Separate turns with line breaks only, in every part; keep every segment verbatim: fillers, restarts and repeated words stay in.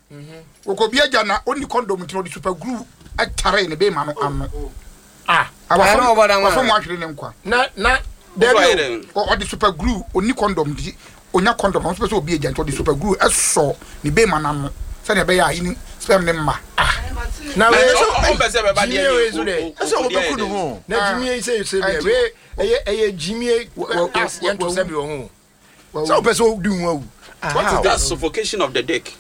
Okobi agya na oni condom nti no di super glue atare ne be ma no am.
Ah,
I know about that. From what you nkwa.
Na na
there or the super glue oni condom di onya condom am supposed to be agya nti di super glue eso ne be ma na no. Say ne be ya yin spam ne ma. Ah.
Na we
o be se be ba dey
we
dey.
Ese o be ku no ho. Na Jimmy say say be we eye eye Jimmy as yen to say be ho. So person o do hu.
What is that suffocation of the dick?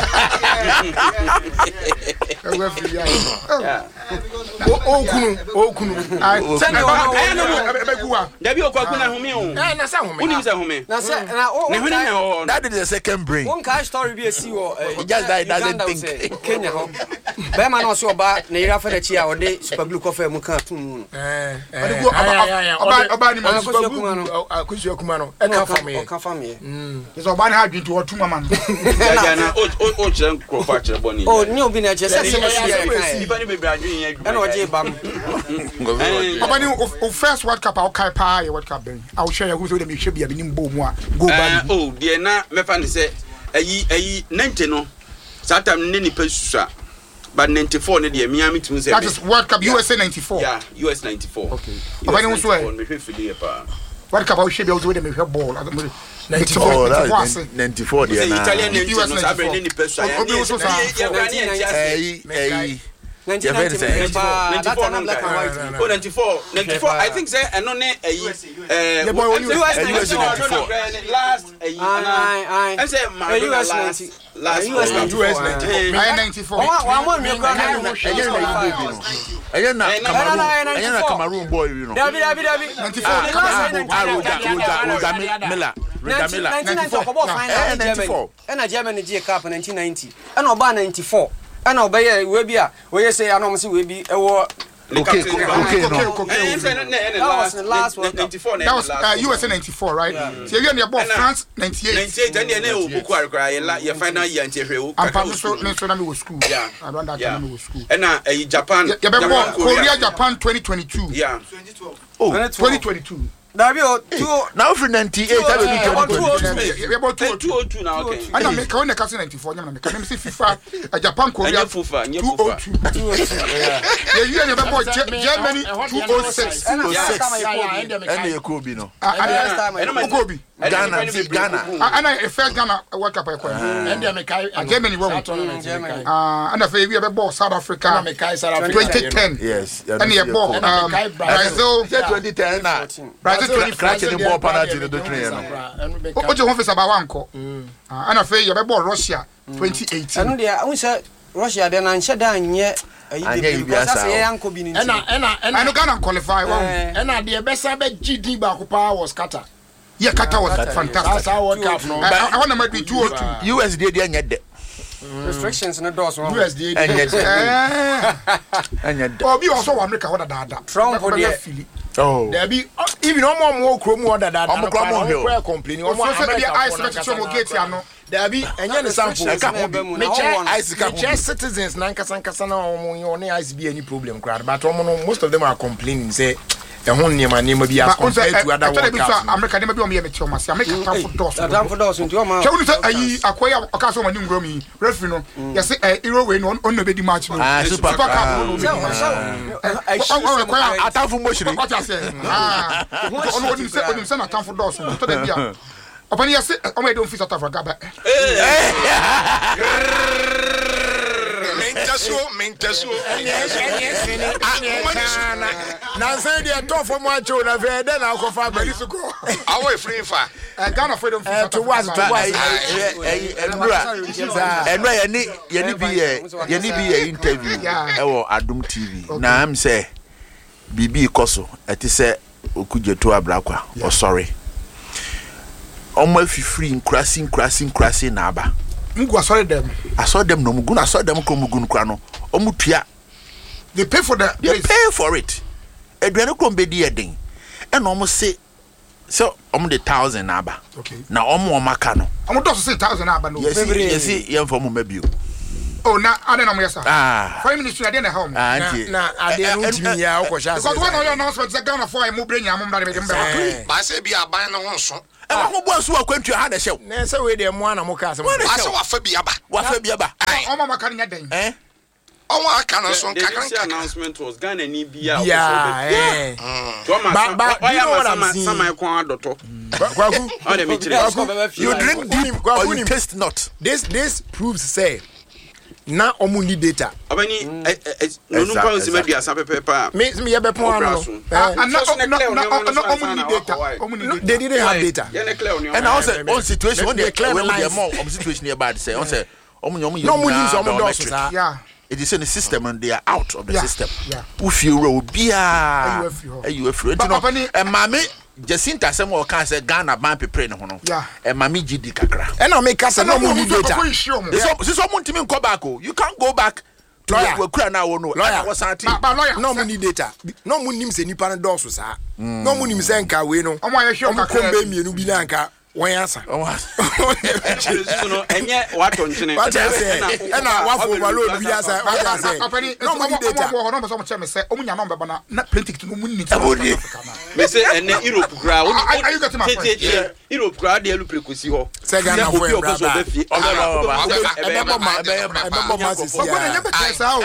Oh, kunu, oh, kunu.
Send you on. Debbie, you can't home.
Eh, na sa home.
Uni sa home.
Na sa na oh.
That is the second brain.
One cash story be a see or
just that doesn't think.
Kenya ho. Be man no so ba na ira fa na chi a o de super glue coffee mu kan tun.
Eh. Eh. Oba oba ni ma super glue. Akusu akuma no. E ka fa me.
O ka fa me.
Mm. Is oba na adwinti wo tuma man.
Ya na o o chere crop chere boni.
Oh, ni obi na che se se se.
Nipa ni be bra adwin ya adwuma.
E na o je bam.
Oba ni o first World Cup I kai pa World Cup ben. I will share who so dem hwe bia bi ni mbo mu a go back.
Oh, de na me fa ne se ayi ayi ninety no. Satam ne nipa susa. But ninety-four ne de Miami tun say.
That is World Cup U S A ninety-four.
Yeah, U S ninety-four.
Okay. Oba ni so e.
Me hwe fili e pa.
World Cup I will share bia so dem hwe ball.
ninety-four, oh, that's ninety-four.
The Italian name
U S ninety-four.
Obi
so sa.
Eh eh
ninety-four,
ninety-four, ninety-four. I think say eno ne eh
the boy U S ninety-four
last eh
I I
say
Maradona last
last
U S
ninety-four. I ninety-four.
One one me go na
Ayen na Cameroon, ayen na Cameroon boy you know.
David David David
ninety-four. Miller.
nineteen ninety-four ko bo final Germany. And a Germany G Cup nineteen ninety. And oba ninety-four. And obey we be a we say anom say we be e wo
okay okay
okay.
That was the last one.
ninety-four.
That was uh, U S A ninety-four, right? So you and your boy France ninety-eight.
ninety-eight and you know who kwara kwara your final year until we
I'm from so so na me was school.
Yeah.
I don't that time me was school.
And now Japan.
You be born Korea Japan twenty twenty-two.
Yeah.
twenty twelve. Oh, twenty twenty-two.
Dabi o two
now for ninety-eight I will be
twenty twenty. We about
two oh two now okay.
I make when the case ninety-four nyam na me say FIFA Japan Korea
two
oh two. Yeah. You and your boy Germany two oh six.
And you could be no.
And Kobe.
Ghana, Ghana.
And I first Ghana World Cup I call. And they make Germany won. Ah, and we have bought South Africa twenty ten.
Yes.
And you bought Brazil
twenty ten na.
Brazil
crack the ball penalty the train no.
O je won face about one ko. Ah, and we have bought Russia twenty eighteen.
And they I say Russia dey na nche da anye ayi because say yanko bi ni.
And and and
I no Ghana qualify one.
And the best be G D ba ko pa was Qatar.
Yeah, Qatar was fantastic.
That's how World Cup no.
I want to make be two oh two.
U S D dey nyede.
Restrictions no doors no.
U S D.
Nyede. Nyede.
Obi also America what that.
Trump dey
oh.
There be even no more more krom order that.
I'm
no complaining.
No more America ice make sure mo get ya no.
There be enye ne sample.
Me
ice cap. Me citizens na nkasa nkasa na omo yon ice be any problem crowd. But omo most of them are complaining say e ho nneema nneema bi as compared to other world cups.
America dem be o me me tell us America time for dos.
Time for dos nti o ma.
Chewu say ayi akoya okaso mani ngro mi referee no. You say eh hero way no on no be di match no.
Ah super cup.
Atamfo moshiri. What you say? Ah. On won say on say na time for dos. To dem bia. Opani ya say o me don fit South Africa ba.
Mentaso, mentaso. Na say dey talk for mo acho na fe dey na ko fa bari suko.
Awo free fa.
Ghana freedom fit
to was to was.
Eh Endura. Endura ye ni ye ni bi ye ye ni bi ye interview e wo Adum T V. Na am say bibi ikoso eti say okujeto abrakwa o sorry. Omo afifiri nkrasi nkrasi nkrasi na aba.
Mgu asore them.
Asore them no mugu na asore them ko mugu nkra no. Omu tua.
They pay for the
They pay for it. Eduane ko mbedi eden. E na omu say so omu the thousand na aba.
Okay.
Na omu o maka no.
Omu do say thousand na aba no.
Yes, yes, yen for mu mabio.
Oh, na ade na mo yesa.
Ah.
Five minutes na dey na home.
Ah,
na
nti.
na ade no ntimi ya okosha
Because when you announcement say Ghana for mo brenya mo mda de mba.
Ba say bi aban no ho nso.
E ma ho bo nso akwantu ha na hyew.
na say we dey mo ana mo ka asem.
Ba say wa fa bi aba.
Wa fa bi aba.
O ma maka nya den.
Eh?
Ọnwa aka no so
The
nkakran
initial announcement was Ghana ni bia.
Yeah, eh.
But
but you know what I'm
saying?
saying?
Some kon adoto.
Kwaku.
Oh, let me tell
You drink deep or you taste not.
This this proves say na omu ni data.
Abani no no pa nsi medua sa pepepa.
Me me ye be pon ano.
And no no omuni data. Omuni
They didn't have data.
Yeah, clear on you.
And I say on situation when they
clear
when
the
they
lines.
more on situation here bad say on say omu omu
No mu use omu do so sa.
Yeah.
It is in the system and they are out of the
Yeah,
system.
yeah.
Ufi ro bia.
Ayu afiri hɔ.
Ayu afiri.
But
Nti no
Opani-
e mame Jacinta say mo kan say Ghana ban pepre ne ho no.
Yeah.
E mame gidi kakra.
And I make us no mu ni data.
So so mo ntimi nko back o. You can't go back to
Lawyer.
we kura na wo no.
Lawyer.
Was anti.
Ba lawyer.
No mu ni data. No mu nim se nipa no do so sa. No mu nim se nka we no.
Omo aye hwe
Omu
kakra.
kombe mienu bi na nka wọn yasa.
No, enye wato nchene.
What I say? And I want for overload bi yasa. What I say?
Opani
No mu ni data.
Omo no be so mo che me say omu nya no be bana na plenty no mu ni.
Me say ene Europe kra.
Are you getting my point?
Yeah. Europe kra de elu prekosi ho.
Say Ghana for your brother.
Ebeba ma
Ebeba ma sisi
Omo na nya
ya.
be say sao.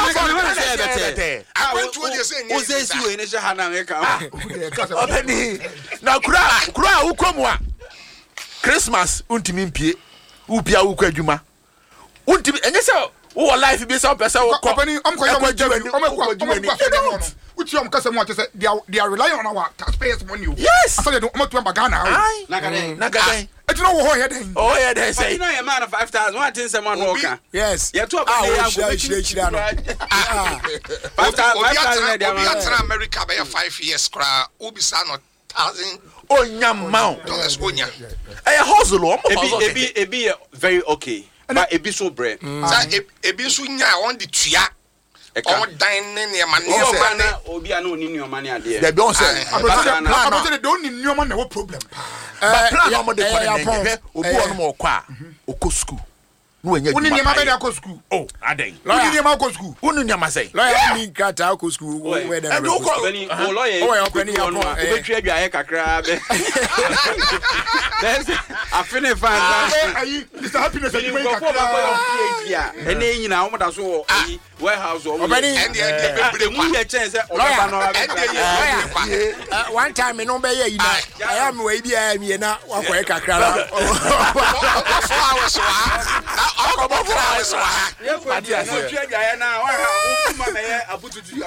akwantu o de say nye.
Oze si we ne she ha na nka.
Obeni. Na kura kura ukomu a. Christmas untimi mpie. Upia ukwa adwuma. Untimi enye se wo life bi se opese wo ko.
Opani om ko yam jani. Om ko am ko uti am kasa mo ate say they are they are relying on our taxpayers money.
Yes.
After they do om to am Ghana.
Ai.
Na ka den.
Na gadan.
Eti no wo ho here den.
Oh yeah, they
Say
say.
you know your man of five thousand. What thing say man wo ka?
Yes.
Yeah, two
Ah,
abani ya
oh, shira, shira, shira, no.
five thousand.
Obi
five thousand
atra
there
obi
man.
atra America be five years kra. Obi sa no thousand
Onyamma.
dollars onya.
Eh hustle o mo
Ebi
hustle.
ebi ebi very okay. But ebi so bread.
Sa ebi nso nya on the tua. On dine ne ma ne
Oh,
say.
bana obi ana oni ni omani ade.
They don't say.
Abrote they don't need new man no problem.
But plan no mo dey
eh,
for
yeah,
the
Paul.
nge. Obi
Eh.
onu mo kwa a. Oko school. No enya.
Woni nyama be dey go school.
Oh, aden.
Woni nyama go school.
Unu nyama say.
Lawyer ni kata ko school where them.
And you go-
Bani o lawyer.
Oh, yeah, Opani,
no
yeah, eh.
obetwa aduaye kakra be. There's afine fan.
Ayi, Mister Happiness
Bani
you
go
make
for my
a
P H D a. Ene nyina o moda so ayi warehouse o.
Opani.
And the bebre
Mu ye chen say o ba no
And the
ba.
Uh, one time no be here you know. I am we bi am here na wa ko kakra la.
four hours wa. Na akobo four hours wa.
Ye ko dia no twa aduaye na wa ha o kuma me ye abututu.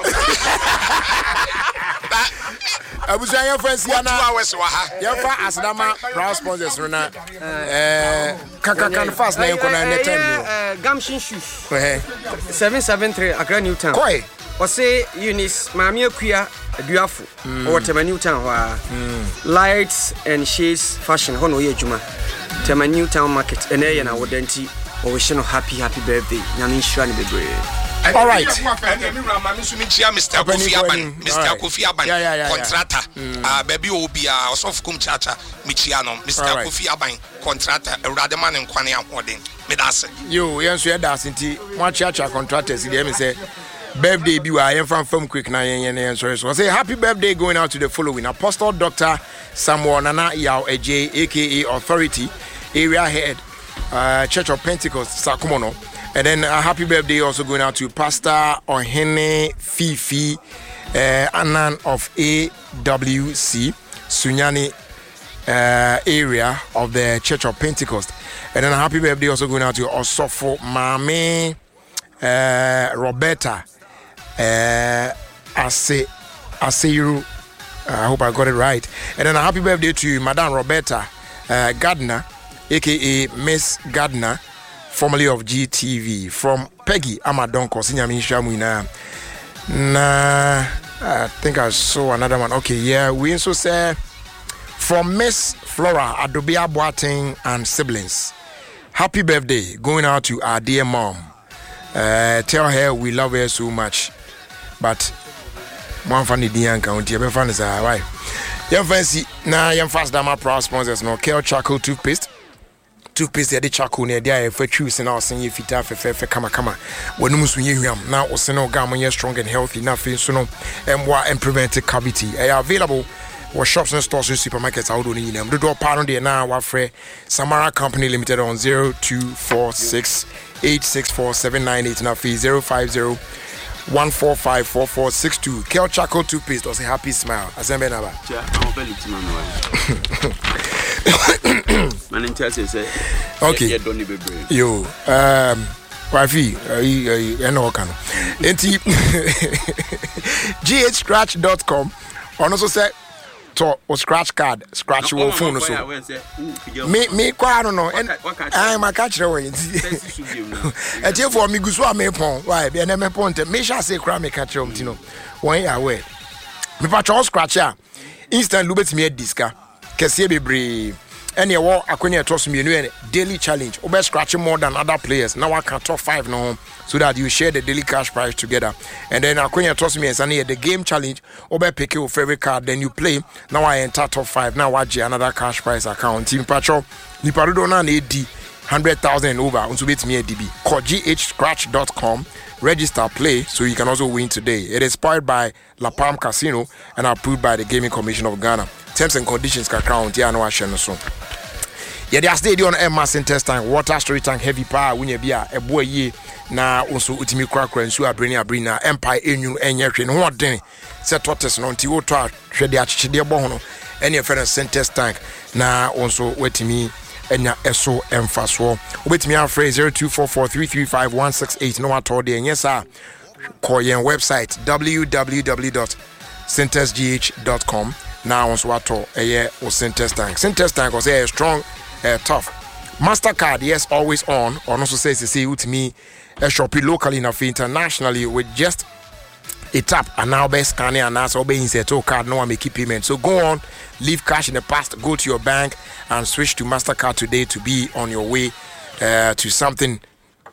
Abusa ya fancy
Two
na.
hours wa ha.
Ya fa asadama proud sponsors no na. Eh kaka kan fast na yeko na net time.
Gamshin shoes
Eh.
seven seven three Accra New Town.
Koi.
Ɔse Eunice Maame Akua Aduafo ɔwɔ Tema New Town hɔ a lights and shades fashion hɔ na ɔyɛ adwuma Tema New Town market ɛnɛ yɛ na wɔda nti ɔwɔhyɛ no happy happy birthday nyame nhyira ne bebree.
All right.
And the mirror mami so me chia Mister
Opani
Kofi
go
Aban.
in.
Mister
Alright.
Kofi Aban.
Yeah, yeah, yeah, yeah.
Contractor. Ah baby obi a osof kum chacha me chia no. Mister
Alright.
Kofi Aban contractor Ewurade man nkwane ahoden. Me da se.
Yo, yen so yeda asenti one church contractors dey me say birthday bi wa yen fan fam quick na yen yen yen sorry so say happy birthday going out to the following Apostle Doctor Samuel Nana Yao Eje aka Authority area head uh, Church of Pentecost Sakumono. And then a happy birthday also going out to Pastor Ohene Fifi uh, Anan of A W C Sunyani uh, area of the Church of Pentecost. And then a happy birthday also going out to Osofo Mame uh, Roberta uh, Ase Aseiru. I hope I got it right. And then a happy birthday to Madame Roberta uh, Gardner, aka Miss Gardner, formerly of G T V, from Peggy Amadonko Sinyamisha Muina. Nah, I think I saw another one. Okay, yeah, we also say from Miss Flora Adobia Boateng and siblings. Happy birthday going out to our dear mom. Uh, tell her we love her so much. But one funny Dian County, ever fun is why. Young fancy now, young fast dama proud sponsors no Kel Charcoal toothpaste. toothpaste yɛde charcoal na yɛde ayɛ fɛ choose na ɔsen yɛ fitaa fɛfɛɛfɛ kamakama wɔnum so yɛ hwam na ɔsen no gam yɛ strong and healthy na afei nso no ɛmmoa and prevent cavity ɛyɛ available wɔ shops and stores and supermarkets ahodoɔ no nyinam dodoɔ paa no deɛ na wafrɛ Samara Company Limited on zero two four six eight six four seven nine eight na afei zero five zero one four five four four six two. Kel Charcoal toothpaste was a happy smile. Asembe naba. Okay. Yo, um, Wafi, I know can. Enti g h scratch dot com. On also say to or scratch card, scratch your phone so. Me me kwa no no. I am a catcher way. And therefore me go so me pon. Why? Be na me pon te. Me sha say kra me catcher um tino. When you aware. Me pa cho scratch ya. Instant lubet me diska. Kese bebre. Any war akwenya toss me no daily challenge. Obe scratch more than other players. Now I can top five no so that you share the daily cash prize together. And then akwenya toss me and the game challenge. Obe pick your favorite card, then you play. Now I enter top five. Now watch another cash prize account. Team Patrol, ni parudo na A D hundred thousand over. Unto bit me a D B. Call g h scratch dot com. Register, play, so you can also win today. It is powered by La Palm Casino and approved by the Gaming Commission of Ghana. Terms and conditions can count. Yeah, no action so. Yeah, they stay on Emma Centers tank, water storage tank, heavy power. When you be a boy ye na also utimi cracker and so a brain a brain empire in you and your train. What then? Set tortoise non to to shred the achidia bono. Any friend Centers tank na also wait me. Enya eso emfaso with me afraid zero two four four three three five one six eight no at all there. Yes sir, call your website w w w dot centers g h dot com. Now on swato a year or Centers tank Centers tank was a strong uh, tough MasterCard, yes, always on or also says to see with me a shopping locally enough internationally with just a tap and now best scanning and that's obeying set oh card no one make payment. So go on, leave cash in the past, go to your bank and switch to MasterCard today to be on your way uh, to something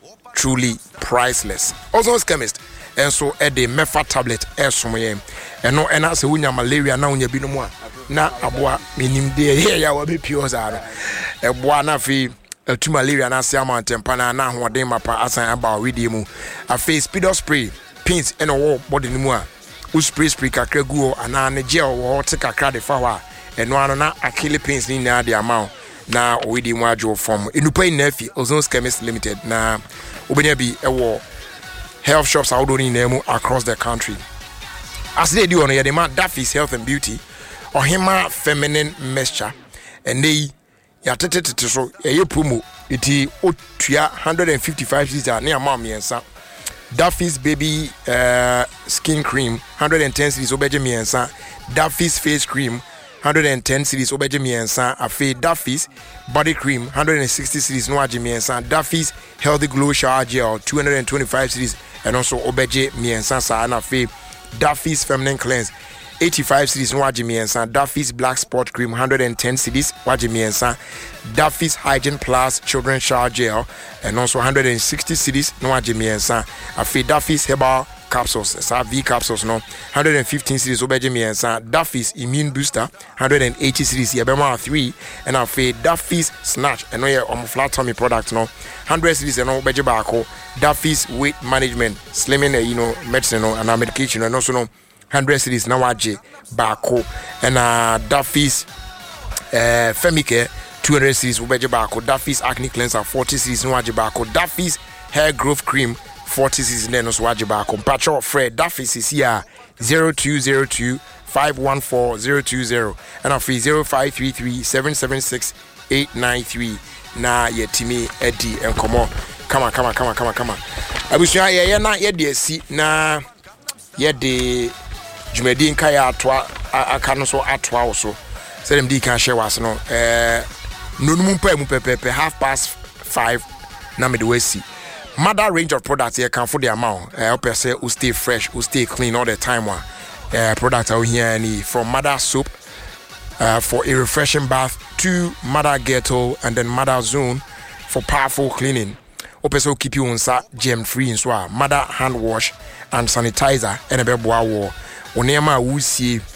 truly priceless. Also chemist and so at the Mefa tablet as some and no and as a winya malaria now in your binomwa na abwa minim de here ya will be pure zara a buana fee to malaria na siama tempana na ho de mapa asan about with you a face speedo spray paint and a wall body no more. U spray spray kakra guo ana ne gel wo te kakra de fa wa eno ano na akili paints ni na de amount na we di mu ajo form enupa na fi Ozone Chemist Limited na obenya bi ewo health shops out on name across the country. As they do on here, the man Duffy's Health and Beauty or Hima Feminine Mixture and they ya tete so e promo iti otua one hundred fifty-five cedis near mommy and sa Duffy's baby uh, skin cream one hundred ten cedis obeje mi ensa Duffy's face cream one hundred ten cedis obeje mi ensa afi Duffy's body cream one hundred sixty cedis no aje mi ensa Duffy's healthy glow shower gel two hundred twenty-five cedis and also obeje mi ensa sa na afi Duffy's feminine cleanse eighty-five cedis no aje mi ensa Duffy's black spot cream one hundred ten cedis waje mi ensa Duffy's hygiene plus children's shower gel and also one hundred sixty cedis no aje mi ensa afi Duffy's herbal capsules sa V capsules no one hundred fifteen cedis obeje mi ensa Duffy's immune booster one hundred eighty cedis ye bema three and afi Duffy's snatch and no ye on flat tummy product no one hundred cedis and obeje baako Duffy's weight management slimming uh, you know medicine no and medication and also no one hundred cedis na waje baako and uh Duffy's uh Femicare two hundred cedis obeje baako Duffy's acne cleanser forty cedis no waje baako Duffy's hair growth cream forty cedis then also waje baako mpacho Fred Duffy's is here zero two zero two five one four zero two zero and afi zero five three three seven seven six eight nine three na yetimi edi enkomo kama kama kama kama kama abusua ye ye na ye de si na ye de jumedi nka ya atwa aka no so atwa wo so say dem di kan share was no eh nonum pa mu pepepe half past five na me de we si mother range of products here can for the amount eh help say we stay fresh we stay clean all the time one uh, products out here any from mother soap uh, for a refreshing bath to mother ghetto and then mother zone for powerful cleaning. Also keep you on sa germ free and so mother hand wash and sanitizer and a beboa war. Onema wusi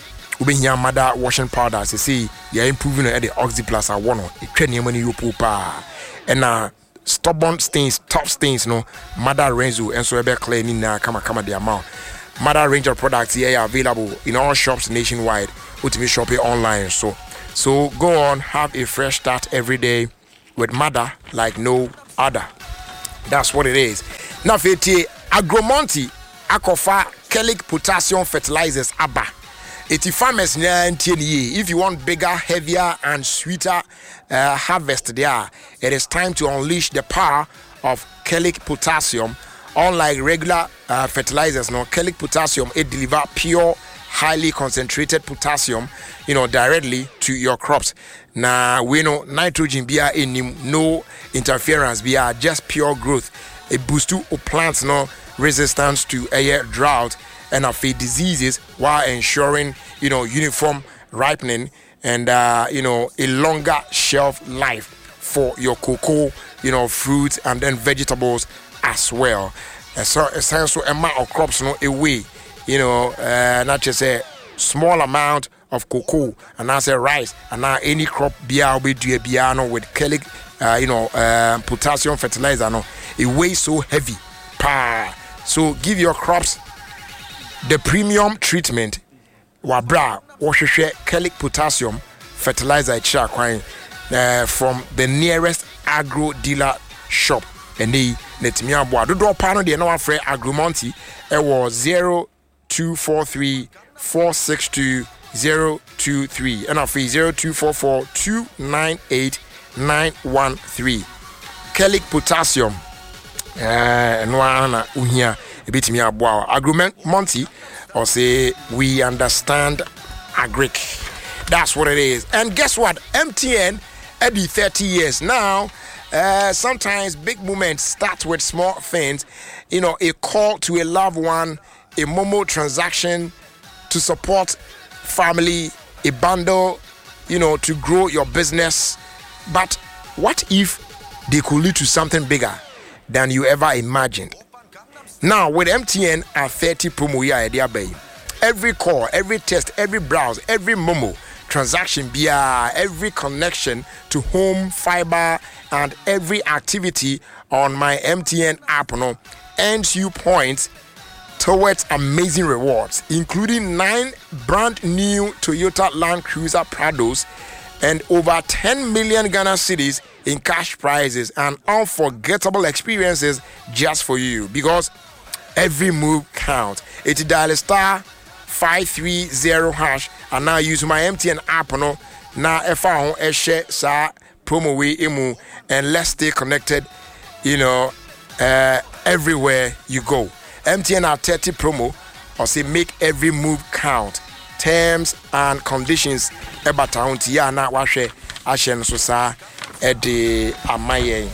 wobɛhia mother washing powder say say you're improving at the Oxyplus a one e twa niam ne yopo pa ɛna stubborn stains top stains no mother Renzo enso ebe clear ni na kama kama the amount mother range of products here are available in all shops nationwide ultimate shopping online so so go on have a fresh start every day with mother like no other. That's what it is. Now feti Agromonti akofa Kelic potassium fertilizers aba. Eti farmers if you want bigger, heavier and sweeter uh, harvest there, it is time to unleash the power of Kelic potassium. Unlike regular uh, fertilizers, no Kelic potassium it deliver pure, highly concentrated potassium, you know, directly to your crops. Now we know nitrogen be in no interference, be just pure growth. It boosts to plants no resistance to air drought and of diseases while ensuring, you know, uniform ripening and uh, you know, a longer shelf life for your cocoa, you know, fruits and then vegetables as well. And so essential amount of crops no away, you know, uh, not just a small amount of cocoa and I say rice and now any crop bia be do a biano with Kelic, uh, you know, uh, potassium fertilizer no, it weighs so heavy. Pa. So give your crops the premium treatment wabra wahwehwe Kelic potassium fertilizer cha kwan uh, from the nearest agro dealer shop and they netimi abo dodo pa no de na wafre Agromonti e wo zero two four three four six two zero two three and afi zero two four four two nine eight nine one three. Kelic potassium eh no ana uhia ebetimi abo Agromonti or say we understand agric. That's what it is. And guess what? M T N every thirty years now. Uh, sometimes big moments start with small things, you know, a call to a loved one, a Momo transaction to support family, a bundle, you know, to grow your business. But what if they could lead to something bigger than you ever imagined? Now with M T N at thirty promo year idea bay, every call, every test, every browse, every Momo transaction, via every connection to home fiber and every activity on my M T N app no earns you points towards amazing rewards, including nine brand new Toyota Land Cruiser Prados and over ten million Ghana cedis in cash prizes and unforgettable experiences just for you, because every move counts. It's dial star five three zero hash and now use my M T N app no na efa ho ehye sa promo we emu and let's stay connected, you know, uh, everywhere you go. M T N at thirty promo or say make every move count. Terms and conditions eba taunti ya na wahwe ahye so sa e de amaye.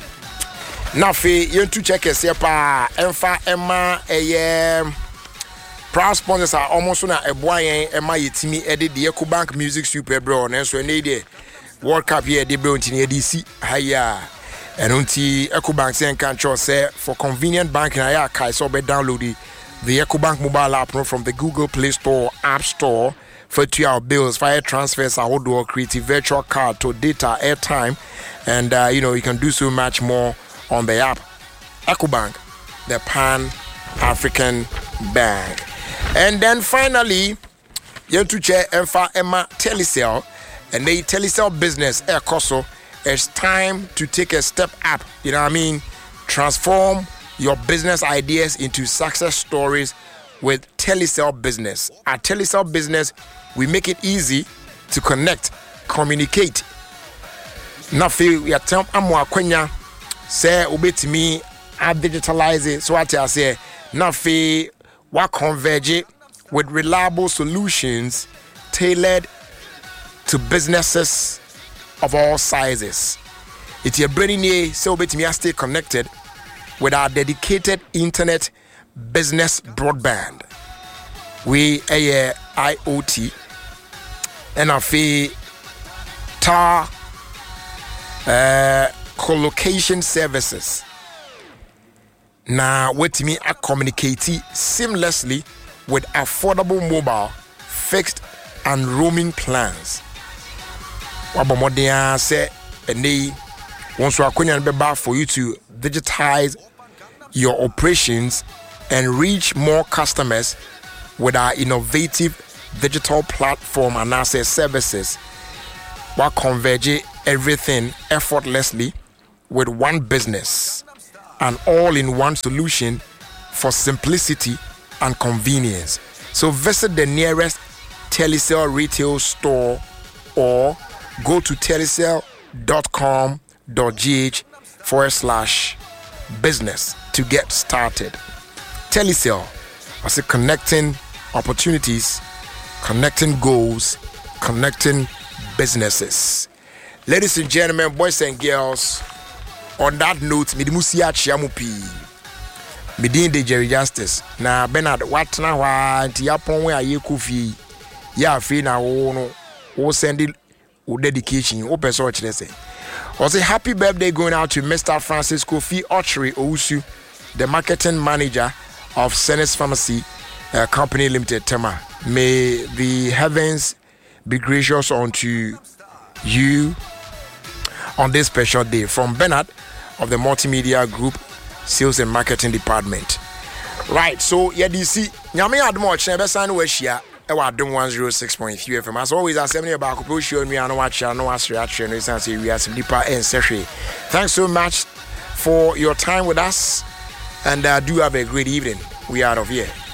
Na fe yentu check ese pa emfa ema eye proud sponsors are almost na eboyen ema yetimi ede de EcoBank Music Super Bro na so ne de World Cup here de bro ntini de si haya enunti EcoBank say kan cho say for convenient banking aya kai so be download the EcoBank mobile app from the Google Play Store, App Store for two hour bills, fire transfers, or creative virtual card to data, airtime, and uh, you know you can do so much more on the app. EcoBank, the Pan-African Bank. And then finally, you to check Emfa Emma Telecel, and the Telecel business Air Coso. It's time to take a step up. You know what I mean? Transform your business ideas into success stories with Telecel Business. At Telecel Business, we make it easy to connect, communicate. Nafi we attempt amwa kwenya say obetimi a digitalize it. So what I say, nafi wa converge with reliable solutions tailored to businesses of all sizes. It's your brain here, so obetimi stay connected with our dedicated internet business broadband. We a I O T and a fee tar uh, co-location services. Now, with me, I communicate seamlessly with affordable mobile, fixed and roaming plans. Wabomodia say and they want to acquaint be for you to digitize your operations and reach more customers with our innovative digital platform and access services. What converge everything effortlessly with one business, an all-in-one solution for simplicity and convenience. So visit the nearest Telecel retail store or go to telecel dot com dot g h forward slash business to get started. Telecel, I say connecting opportunities, connecting goals, connecting businesses. Ladies and gentlemen, boys and girls, on that note, Midimusia Chiamupi, Midin de Jerry Justice. Na Bernard, what now? Tiapon where you kufi, ya free now, or send it with dedication, open source. Let's say, was a happy birthday going out to Mister Francis Kofi Ochery Ousu, the marketing manager of Senes Pharmacy uh, Company Limited, Tema. May the heavens be gracious unto you on this special day. From Bernard of the Multimedia Group Sales and Marketing Department. Right, so yeah, D C Nyame admo chene be san we hia e wa dom one oh six point three F M. As always, assembly about ko show me anu wa cha no asre atre no san say we as deeper and sehwe. Thanks so much for your time with us, and uh, do have a great evening. We are out of here.